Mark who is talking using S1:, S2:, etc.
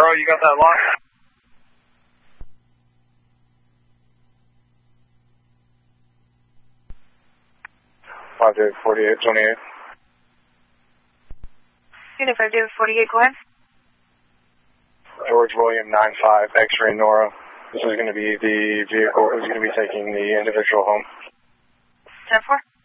S1: Noro, you got that locked? Roger, 4828.
S2: Unit 5248, go ahead.
S1: George William 95, X-ray Noro. This is going to be the vehicle who's going to be taking the individual home.
S2: 10-4.